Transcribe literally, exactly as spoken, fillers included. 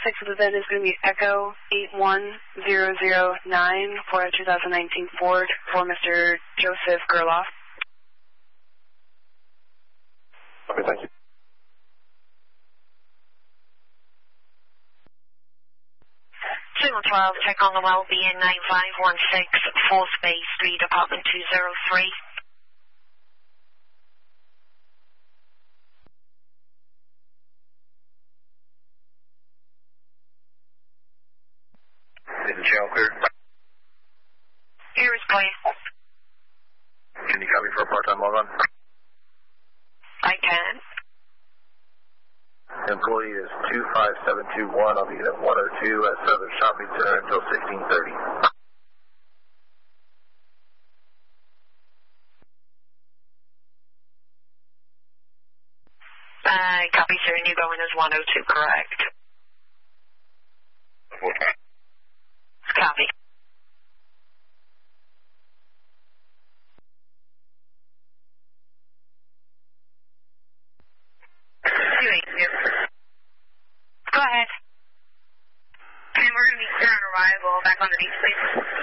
six of the V I N is going to be Echo eight one zero zero nine for a two thousand nineteen Ford for Mister Joseph Gerloff. Okay, thank you. Signal twelve, check on the well, B N nine five one six, fourth Bay Street, apartment two oh three. Didn't channel clear? Here is clear. Can you copy for a part-time log on? I can. Employee is two five seven two one. I'll be at one oh two at Southern Shopping Center until sixteen thirty. Uh, copy, sir, and you going as one oh two, correct? What time? Copy. two eight zero. Go ahead. And we're going to be clear on arrival. Back on the beach, please.